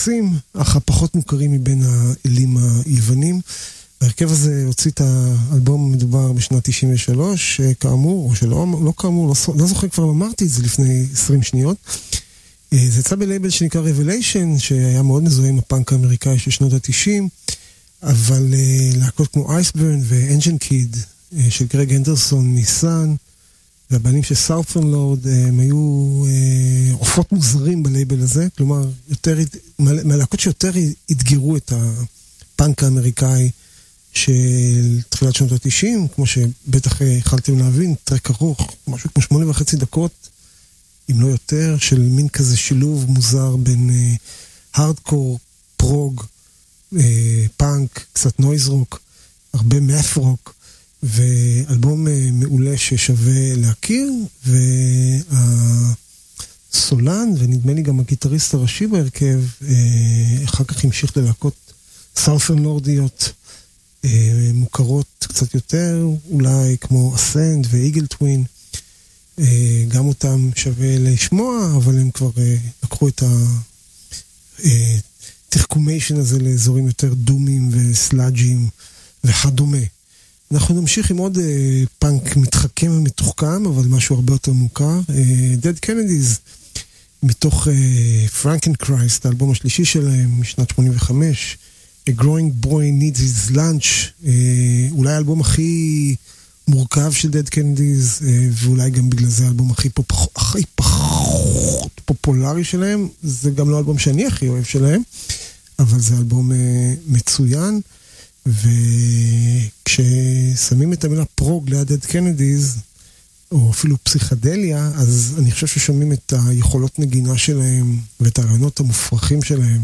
המוכרסים, אך הפחות מוכרים מבין האלים היוונים. ההרכב הזה הוציא את האלבום המדובר בשנת 93, כאמור, או שלא, לא כאמור, לא זוכר כבר אמרתי את זה לפני 20 שניות. זה יצא בלייבל שנקרא Revelation, שהיה מאוד מזוהה עם הפאנק האמריקאי של שנות ה-90, אבל להקות כמו אייסברן ואנג'ן קיד של גרג הנדרסון ניסן, והבעלים של סאות'רן לורד, הם היו עופות מוזרים בלייבל הזה, כלומר, מהלהקות שיותר התגרו את הפאנק האמריקאי של תחילת שנות ה-90, כמו שבטח יכלתם להבין, טרק ארוך, משהו כמו 8.5 דקות, אם לא יותר, של מין כזה שילוב מוזר בין הארדקור, פרוג, פאנק, קצת נויז רוק, הרבה מאף רוק, ואלבום מעולה ששווה להכיר, והסולן, ונדמה לי גם הגיטריסט הראשי בהרכב, אחר כך המשיך ללהקות סאות'רן לורדיות, מוכרות קצת יותר, אולי כמו אסנד ואיגל טווין, גם אותם שווה לשמוע, אבל הם כבר לקחו את התחכומיישן הזה לאזורים יותר דומים וסלאג'ים וכדומה. אנחנו נמשיך עם עוד פאנק מתחכם ומתוחכם, אבל משהו הרבה יותר מוכר. Dead Kennedys, מתוך Frankenchrist, האלבום השלישי שלהם, משנת 85, A Growing Boy Needs His Lunch, אולי האלבום הכי מורכב של Dead Kennedys, ואולי גם בגלל זה האלבום הכי פחות פופולרי שלהם. זה גם לא האלבום שאני הכי אוהב שלהם, אבל זה אלבום מצוין, וכששמים את המילה פרוג ליד Dead Kennedys, או אפילו פסיכדליה, אז אני חושב ששומעים את היכולות נגינה שלהם, ואת הרעיונות המופרכים שלהם,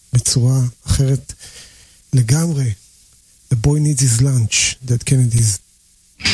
בצורה אחרת לגמרי. The boy needs his lunch, Dead Kennedys.